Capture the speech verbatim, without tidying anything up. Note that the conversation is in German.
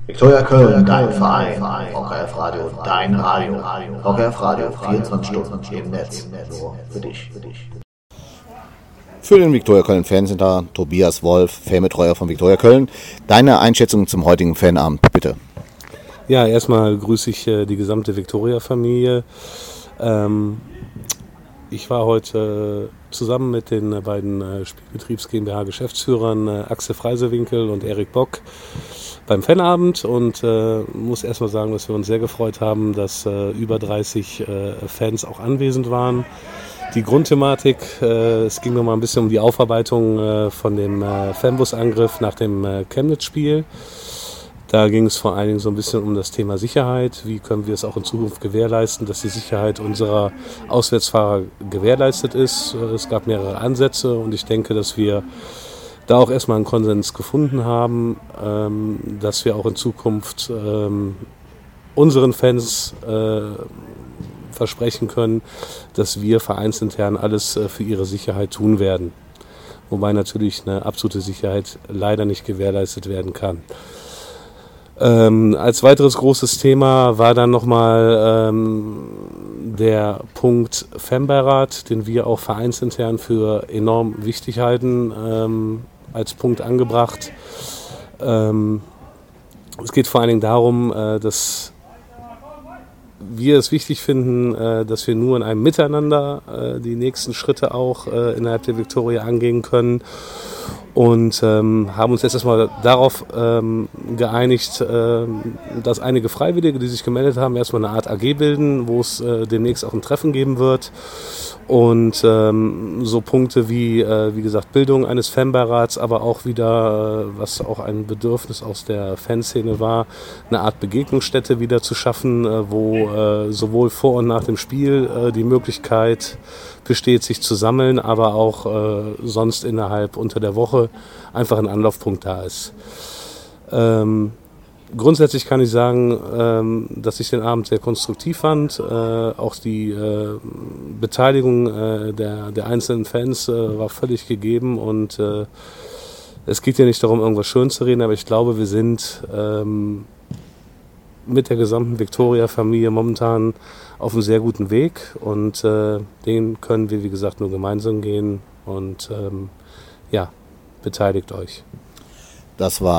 Viktoria Köln, dein Verein. V K F Radio, dein Radio. V K F Radio, vierundzwanzig Stunden im Netz. Nur für dich. Für den Viktoria Köln Fancenter, Tobias Wolf, Fanbetreuer von Viktoria Köln. Deine Einschätzung zum heutigen Fanabend, bitte. Ja, erstmal grüße ich äh, die gesamte Viktoria-Familie. Ähm, ich war heute äh, zusammen mit den äh, beiden äh, Spielbetriebs GmbH Geschäftsführern äh, Axel Freisewinkel und Erik Bock beim Fanabend und äh, muss erstmal sagen, dass wir uns sehr gefreut haben, dass äh, über dreißig äh, Fans auch anwesend waren. Die Grundthematik, äh, es ging nochmal ein bisschen um die Aufarbeitung äh, von dem äh, Fanbusangriff nach dem äh, Chemnitz-Spiel. Da ging es vor allen Dingen so ein bisschen um das Thema Sicherheit. Wie können wir es auch in Zukunft gewährleisten, dass die Sicherheit unserer Auswärtsfahrer gewährleistet ist. Es gab mehrere Ansätze und ich denke, dass wir da auch erstmal einen Konsens gefunden haben, ähm, dass wir auch in Zukunft ähm, unseren Fans äh, versprechen können, dass wir vereinsintern alles äh, für ihre Sicherheit tun werden. Wobei natürlich eine absolute Sicherheit leider nicht gewährleistet werden kann. Ähm, als weiteres großes Thema war dann nochmal ähm, der Punkt Fanbeirat, den wir auch vereinsintern für enorm wichtig halten, ähm, als Punkt angebracht. Ähm, es geht vor allen Dingen darum, äh, dass wir es wichtig finden, äh, dass wir nur in einem Miteinander äh, die nächsten Schritte auch äh, innerhalb der Viktoria angehen können. Und ähm, haben uns jetzt erstmal darauf ähm, geeinigt, ähm, dass einige Freiwillige, die sich gemeldet haben, erstmal eine Art A G bilden, wo es äh, demnächst auch ein Treffen geben wird. Und ähm, so Punkte wie, äh, wie gesagt, Bildung eines Fanbeirats, aber auch wieder, äh, was auch ein Bedürfnis aus der Fanszene war, eine Art Begegnungsstätte wieder zu schaffen, äh, wo äh, sowohl vor und nach dem Spiel äh, die Möglichkeit besteht, sich zu sammeln, aber auch äh, sonst innerhalb unter der Woche einfach ein Anlaufpunkt da ist. Ähm, grundsätzlich kann ich sagen, ähm, dass ich den Abend sehr konstruktiv fand. Äh, auch die äh, Beteiligung äh, der, der einzelnen Fans äh, war völlig gegeben und äh, es geht ja nicht darum, irgendwas schön zu reden, aber ich glaube, wir sind ähm, mit der gesamten Viktoria-Familie momentan auf einem sehr guten Weg und äh, den können wir, wie gesagt, nur gemeinsam gehen und ähm, ja, beteiligt euch. Das war